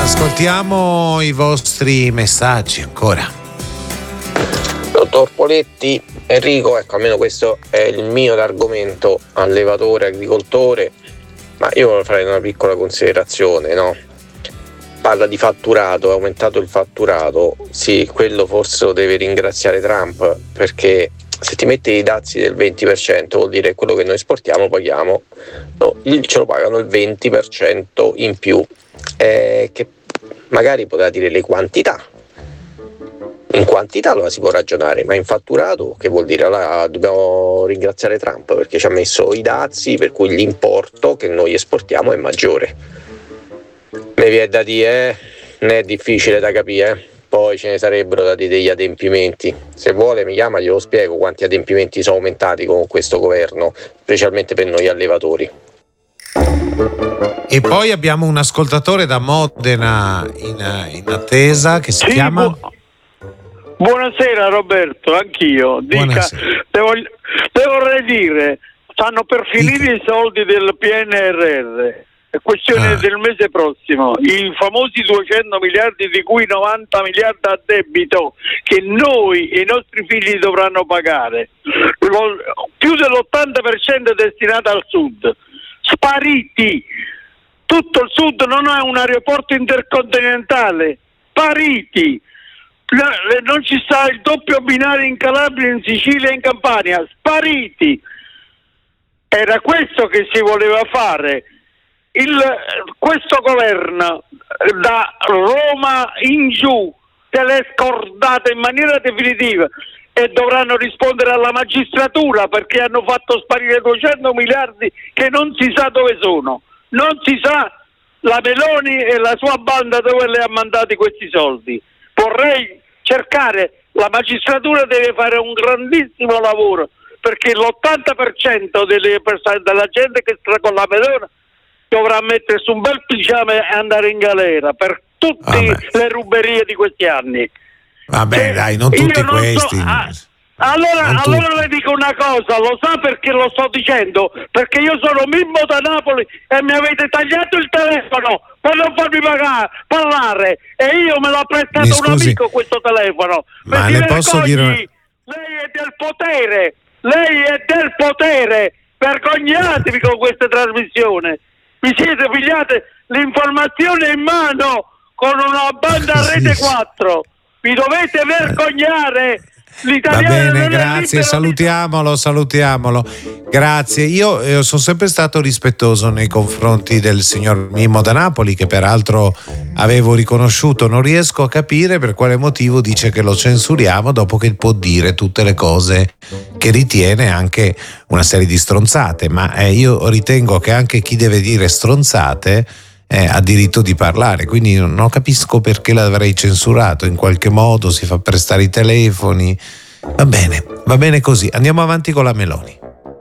Ascoltiamo i vostri messaggi ancora. Dottor Poletti, Enrico, ecco, almeno questo è il mio argomento, allevatore, agricoltore, ma io vorrei fare una piccola considerazione, no? Parla di fatturato, è aumentato il fatturato, sì, quello forse lo deve ringraziare Trump, perché se ti metti i dazi del 20% vuol dire che quello che noi esportiamo paghiamo, no, ce lo pagano il 20% in più, che magari poteva dire le quantità. In quantità allora si può ragionare, ma in fatturato che vuol dire? Allora dobbiamo ringraziare Trump perché ci ha messo i dazi per cui l'importo che noi esportiamo è maggiore. Mi viene da dire, non è difficile da capire, poi ce ne sarebbero da dire degli adempimenti. Se vuole mi chiama, glielo spiego quanti adempimenti sono aumentati con questo governo, specialmente per noi allevatori. E poi abbiamo un ascoltatore da Modena in attesa che si chiama... Buonasera Roberto, anch'io. Te vorrei dire, stanno per finire i soldi del PNRR, è questione del mese prossimo, i famosi 200 miliardi di cui 90 miliardi a debito che noi e i nostri figli dovranno pagare, più dell'80% è destinato al sud, spariti, tutto il sud non ha un aeroporto intercontinentale, spariti. Non ci sta il doppio binario in Calabria, in Sicilia e in Campania, spariti. Era questo che si voleva fare. Questo governo da Roma in giù se l'è scordata in maniera definitiva e dovranno rispondere alla magistratura perché hanno fatto sparire 200 miliardi che non si sa dove sono. Non si sa la Meloni e la sua banda dove le ha mandati questi soldi. Vorrei cercare, la magistratura deve fare un grandissimo lavoro perché l'80% della gente che sta con la Meloni dovrà mettersi un bel pigiama e andare in galera per tutte le ruberie di questi anni. Vabbè, dai, non tutti questi. Allora le dico una cosa, lo sa perché lo sto dicendo? Perché io sono Mimmo da Napoli e mi avete tagliato il telefono per non farmi parlare e io me l'ha prestato un amico questo telefono. Ma le posso dire... Lei è del potere, vergognatevi con questa trasmissione. Vi siete pigliate l'informazione in mano con una banda a Rete 4. Vi dovete vergognare. Va bene, grazie, salutiamolo. Grazie. Io sono sempre stato rispettoso nei confronti del signor Mimmo da Napoli, che peraltro avevo riconosciuto. Non riesco a capire per quale motivo dice che lo censuriamo dopo che può dire tutte le cose che ritiene, anche una serie di stronzate, ma io ritengo che anche chi deve dire stronzate ha diritto di parlare, quindi non capisco perché l'avrei censurato. In qualche modo si fa prestare i telefoni. Va bene così, andiamo avanti con la Meloni.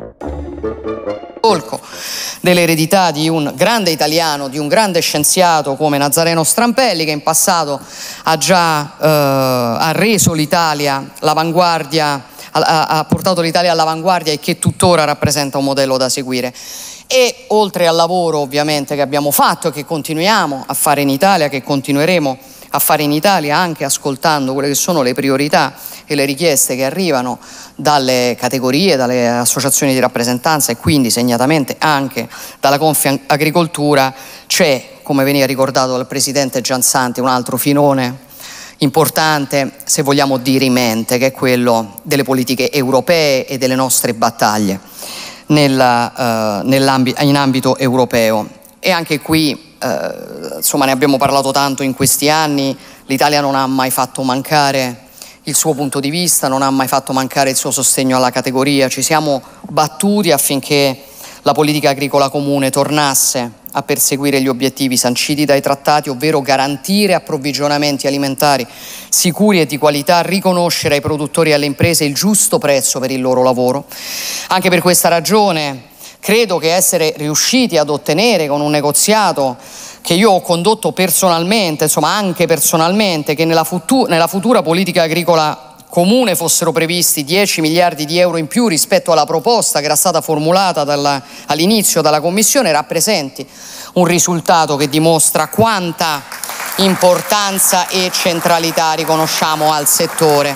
Dell'eredità di un grande italiano, di un grande scienziato come Nazareno Strampelli, che in passato ha già ha reso l'Italia l'avanguardia, ha portato l'Italia all'avanguardia e che tuttora rappresenta un modello da seguire. E oltre al lavoro ovviamente che abbiamo fatto e che continuiamo a fare in Italia, che continueremo a fare in Italia anche ascoltando quelle che sono le priorità e le richieste che arrivano dalle categorie, dalle associazioni di rappresentanza e quindi segnatamente anche dalla Confagricoltura, c'è, come veniva ricordato dal presidente Giansanti, un altro filone importante, se vogliamo dirimente, che è quello delle politiche europee e delle nostre battaglie in ambito europeo. E anche qui insomma ne abbiamo parlato tanto in questi anni. L'Italia non ha mai fatto mancare il suo punto di vista, non ha mai fatto mancare il suo sostegno alla categoria. Ci siamo battuti affinché la politica agricola comune tornasse a perseguire gli obiettivi sanciti dai trattati, ovvero garantire approvvigionamenti alimentari sicuri e di qualità, riconoscere ai produttori e alle imprese il giusto prezzo per il loro lavoro. Anche per questa ragione credo che essere riusciti ad ottenere con un negoziato che io ho condotto personalmente, insomma anche personalmente, che nella futura politica agricola comune fossero previsti 10 miliardi di euro in più rispetto alla proposta che era stata formulata all'inizio dalla Commissione, rappresenti un risultato che dimostra quanta importanza e centralità riconosciamo al settore.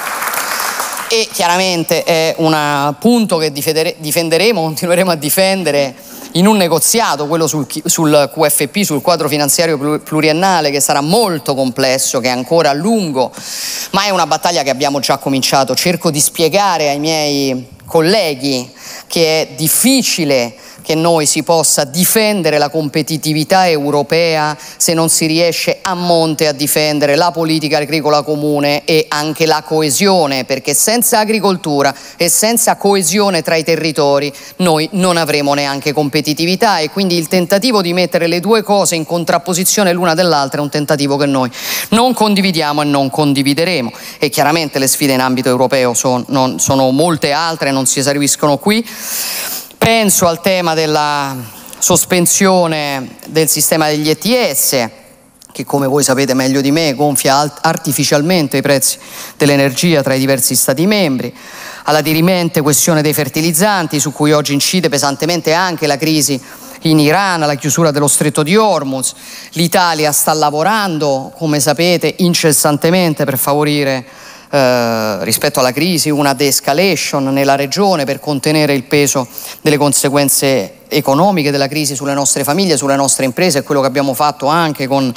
E chiaramente è un punto che difenderemo, continueremo a difendere in un negoziato, quello sul QFP, sul quadro finanziario pluriennale, che sarà molto complesso, che è ancora a lungo, ma è una battaglia che abbiamo già cominciato. Cerco di spiegare ai miei colleghi che è difficile che noi si possa difendere la competitività europea se non si riesce a monte a difendere la politica agricola comune e anche la coesione, perché senza agricoltura e senza coesione tra i territori noi non avremo neanche competitività, e quindi il tentativo di mettere le due cose in contrapposizione l'una dell'altra è un tentativo che noi non condividiamo e non condivideremo. E chiaramente le sfide in ambito europeo sono molte altre, non si esauriscono qui. Penso al tema della sospensione del sistema degli ETS, che come voi sapete meglio di me gonfia artificialmente i prezzi dell'energia tra i diversi Stati membri, alla dirimente questione dei fertilizzanti, su cui oggi incide pesantemente anche la crisi in Iran, la chiusura dello stretto di Hormuz. L'Italia sta lavorando, come sapete, incessantemente per favorire rispetto alla crisi una de-escalation nella regione, per contenere il peso delle conseguenze economiche della crisi sulle nostre famiglie, sulle nostre imprese. È quello che abbiamo fatto anche con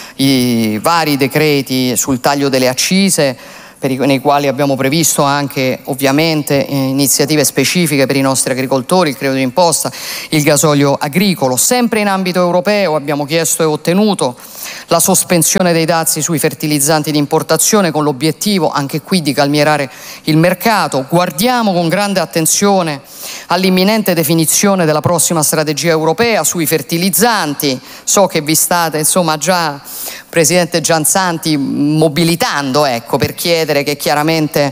i vari decreti sul taglio delle accise, nei quali abbiamo previsto anche ovviamente iniziative specifiche per i nostri agricoltori, il credito d'imposta, il gasolio agricolo. Sempre in ambito europeo abbiamo chiesto e ottenuto la sospensione dei dazi sui fertilizzanti di importazione, con l'obiettivo anche qui di calmierare il mercato. Guardiamo con grande attenzione all'imminente definizione della prossima strategia europea sui fertilizzanti. So che vi state già, Presidente Gianzanti, mobilitando per chiedere che chiaramente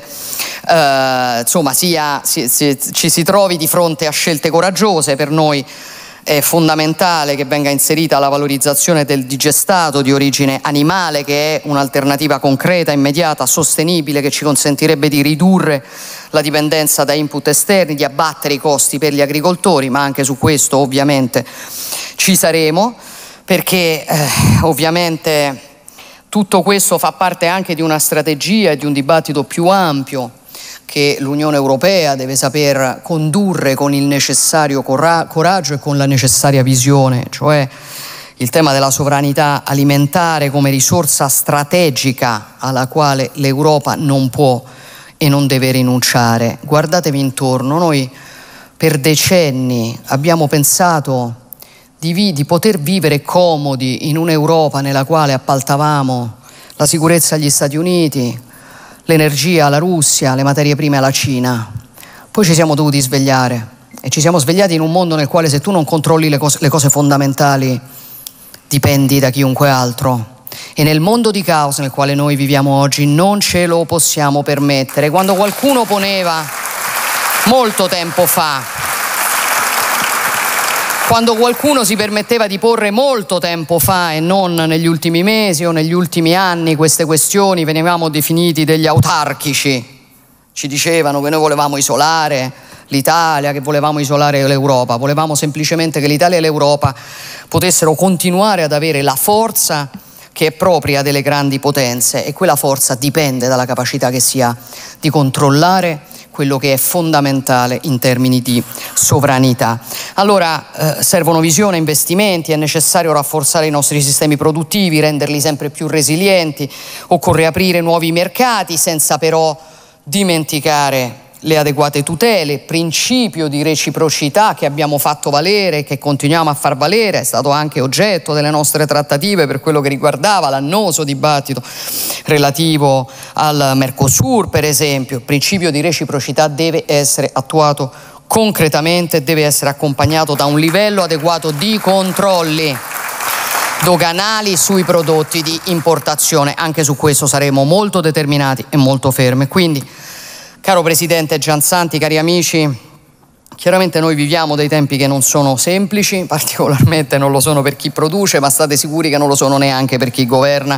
ci si trovi di fronte a scelte coraggiose. Per noi è fondamentale che venga inserita la valorizzazione del digestato di origine animale, che è un'alternativa concreta, immediata, sostenibile, che ci consentirebbe di ridurre la dipendenza da input esterni, di abbattere i costi per gli agricoltori, ma anche su questo ovviamente ci saremo, perché ovviamente tutto questo fa parte anche di una strategia e di un dibattito più ampio che l'Unione Europea deve saper condurre con il necessario coraggio e con la necessaria visione, cioè il tema della sovranità alimentare come risorsa strategica alla quale l'Europa non può e non deve rinunciare. Guardatevi intorno, noi per decenni abbiamo pensato di poter vivere comodi in un'Europa nella quale appaltavamo la sicurezza agli Stati Uniti, l'energia alla Russia, le materie prime alla Cina. Poi ci siamo dovuti svegliare, e ci siamo svegliati in un mondo nel quale se tu non controlli le cose fondamentali dipendi da chiunque altro. E nel mondo di caos nel quale noi viviamo oggi non ce lo possiamo permettere. Quando qualcuno poneva molto tempo fa, quando qualcuno si permetteva di porre molto tempo fa e non negli ultimi mesi o negli ultimi anni queste questioni, venivamo definiti degli autarchici. Ci dicevano che noi volevamo isolare l'Italia, che volevamo isolare l'Europa. Volevamo semplicemente che l'Italia e l'Europa potessero continuare ad avere la forza che è propria delle grandi potenze, e quella forza dipende dalla capacità che si ha di controllare quello che è fondamentale in termini di sovranità. Allora servono visione, investimenti, è necessario rafforzare i nostri sistemi produttivi, renderli sempre più resilienti, occorre aprire nuovi mercati senza però dimenticare le adeguate tutele, principio di reciprocità che abbiamo fatto valere, che continuiamo a far valere, è stato anche oggetto delle nostre trattative per quello che riguardava l'annoso dibattito relativo al Mercosur, per esempio. Il principio di reciprocità deve essere attuato concretamente, deve essere accompagnato da un livello adeguato di controlli doganali sui prodotti di importazione. Anche su questo saremo molto determinati e molto fermi. Quindi, caro Presidente Gianzanti, cari amici, chiaramente noi viviamo dei tempi che non sono semplici, particolarmente non lo sono per chi produce, ma state sicuri che non lo sono neanche per chi governa.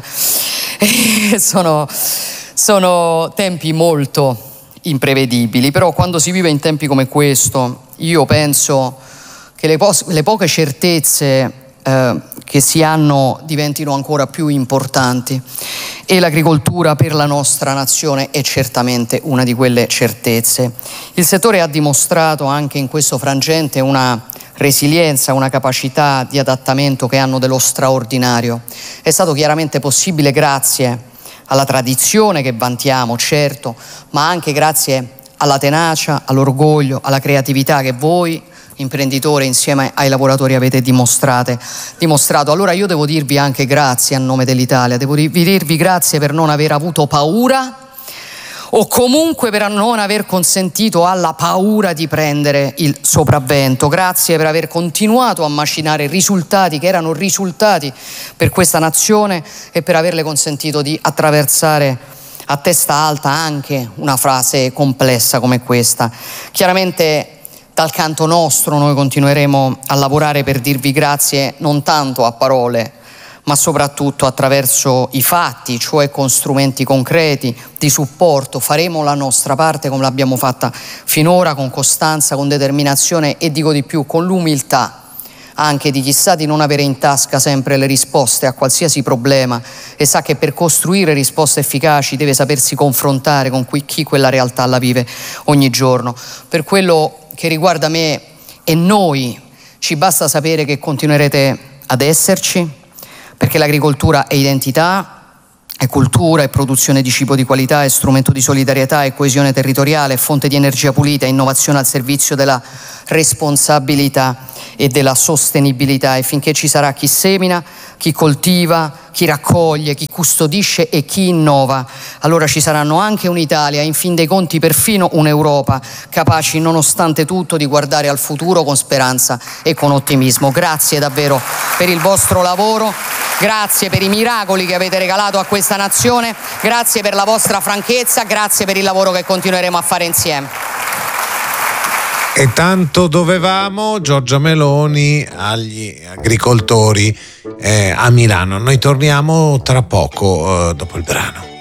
Sono tempi molto imprevedibili, però quando si vive in tempi come questo io penso che le poche certezze che si hanno diventino ancora più importanti, e l'agricoltura per la nostra nazione è certamente una di quelle certezze. Il settore ha dimostrato anche in questo frangente una resilienza, una capacità di adattamento che hanno dello straordinario. È stato chiaramente possibile grazie alla tradizione che vantiamo, certo, ma anche grazie alla tenacia, all'orgoglio, alla creatività che voi imprenditori insieme ai lavoratori avete dimostrato. Allora io devo dirvi anche grazie a nome dell'Italia, devo dirvi grazie per non aver avuto paura, o comunque per non aver consentito alla paura di prendere il sopravvento. Grazie per aver continuato a macinare risultati che erano risultati per questa nazione e per averle consentito di attraversare a testa alta anche una fase complessa come questa. Chiaramente dal canto nostro noi continueremo a lavorare per dirvi grazie non tanto a parole, ma soprattutto attraverso i fatti, cioè con strumenti concreti di supporto. Faremo la nostra parte come l'abbiamo fatta finora, con costanza, con determinazione e dico di più, con l'umiltà anche di chi sa di non avere in tasca sempre le risposte a qualsiasi problema e sa che per costruire risposte efficaci deve sapersi confrontare con chi quella realtà la vive ogni giorno. Per quello che riguarda me e noi, ci basta sapere che continuerete ad esserci, perché l'agricoltura è identità, è cultura, è produzione di cibo di qualità, è strumento di solidarietà, è coesione territoriale, è fonte di energia pulita, è innovazione al servizio della responsabilità e della sostenibilità. E finché ci sarà chi semina, chi coltiva, chi raccoglie, chi custodisce e chi innova, allora ci saranno anche un'Italia, in fin dei conti perfino un'Europa, capaci nonostante tutto di guardare al futuro con speranza e con ottimismo. Grazie davvero per il vostro lavoro, grazie per i miracoli che avete regalato a questa nazione, grazie per la vostra franchezza, grazie per il lavoro che continueremo a fare insieme. E tanto dovevamo, Giorgia Meloni agli agricoltori a Milano. Noi torniamo tra poco dopo il brano.